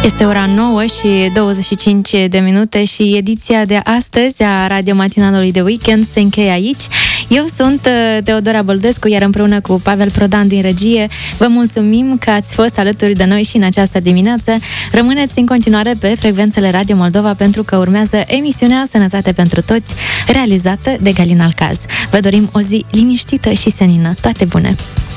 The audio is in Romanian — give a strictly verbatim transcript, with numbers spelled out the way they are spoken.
Este ora nouă și douăzeci și cinci de minute și ediția de astăzi a Radio Matinalului de Weekend se încheie aici. Eu sunt Teodora Băldescu, iar împreună cu Pavel Prodan din regie, vă mulțumim că ați fost alături de noi și în această dimineață. Rămâneți în continuare pe frecvențele Radio Moldova, pentru că urmează emisiunea Sănătate pentru Toți, realizată de Galina Alcaz. Vă dorim o zi liniștită și senină. Toate bune!